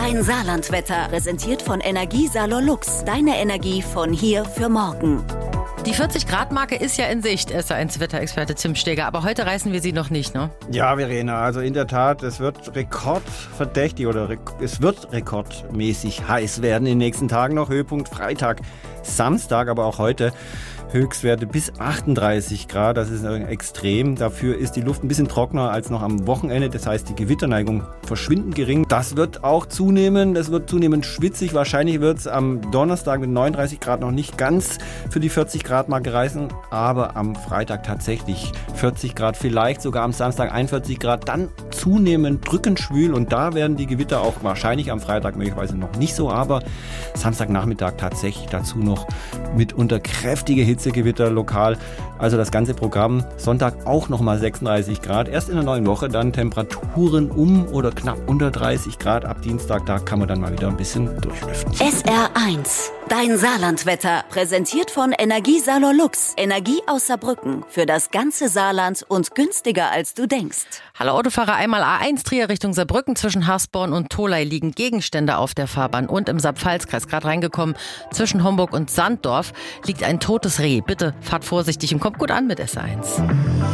Dein Saarlandwetter, präsentiert von Energie Salor Lux. Deine Energie von hier für morgen. Die 40-Grad-Marke ist ja in Sicht, SR1-Wetterexperte Tim Steger. Aber heute reißen wir sie noch nicht, ne? Ja, Verena, also in der Tat, es wird rekordverdächtig oder es wird rekordmäßig heiß werden in den nächsten Tagen noch. Höhepunkt Freitag, Samstag, aber auch heute. Höchstwerte bis 38 Grad, das ist extrem. Dafür ist die Luft ein bisschen trockener als noch am Wochenende. Das heißt, die Gewitterneigung verschwindend gering. Das wird auch zunehmen, das wird zunehmend schwitzig. Wahrscheinlich wird es am Donnerstag mit 39 Grad noch nicht ganz für die 40 Grad Marke reißen, aber am Freitag tatsächlich 40 Grad, vielleicht sogar am Samstag 41 Grad. Dann zunehmend drückend schwül und da werden die Gewitter auch wahrscheinlich am Freitag möglicherweise noch nicht so, aber Samstagnachmittag tatsächlich dazu noch mitunter kräftige Hitzegewitter lokal. Also das ganze Programm. Sonntag auch nochmal 36 Grad. Erst in der neuen Woche dann Temperaturen um oder knapp unter 30 Grad. Ab Dienstag, da kann man dann mal wieder ein bisschen durchlüften. SR1, dein Saarlandwetter, präsentiert von Energie Salor Lux. Energie aus Saarbrücken für das ganze Saarland und günstiger als du denkst. Hallo Autofahrer, einmal A1 Trier Richtung Saarbrücken. Zwischen Hasborn und Tholey liegen Gegenstände auf der Fahrbahn und im Saar-Pfalz-Kreis gerade reingekommen. Zwischen Homburg und Sanddorf liegt ein totes Reh. Bitte fahrt vorsichtig und kommt gut an mit SR1.